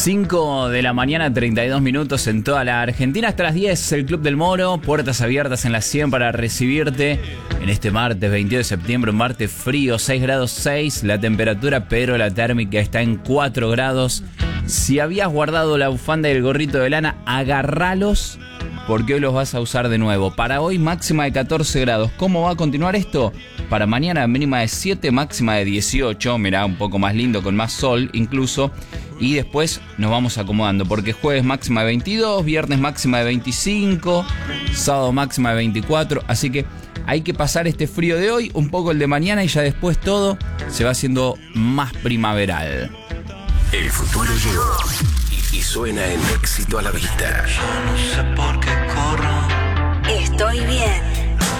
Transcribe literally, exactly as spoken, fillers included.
cinco de la mañana, treinta y dos minutos en toda la Argentina. Hasta las diez, el Club del Moro. Puertas abiertas en la cien para recibirte en este martes veintidós de septiembre. Un martes frío, seis grados seis la temperatura, pero la térmica está en cuatro grados. Si habías guardado la bufanda y el gorrito de lana, agarralos, porque hoy los vas a usar de nuevo. Para hoy, máxima de catorce grados. ¿Cómo va a continuar esto? Para mañana, mínima de siete, máxima de dieciocho. Mirá, un poco más lindo, con más sol incluso. Y después nos vamos acomodando, porque jueves máxima de veintidós, viernes máxima de veinticinco, sábado máxima de veinticuatro. Así que hay que pasar este frío de hoy, un poco el de mañana, y ya después todo se va haciendo más primaveral. El futuro llegó y, y suena en Éxito a la Vista. Yo no sé por qué corro. Estoy bien.